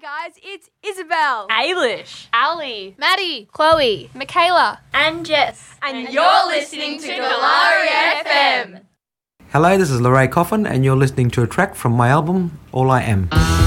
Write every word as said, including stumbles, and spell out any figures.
guys, it's Isabel, Ailish, Ali, Maddie, Chloe, Michaela, and Jess. and, and you're listening to Galari F M. Hello, this is Lorraine Coffin, and you're listening to a track from my album, All I Am.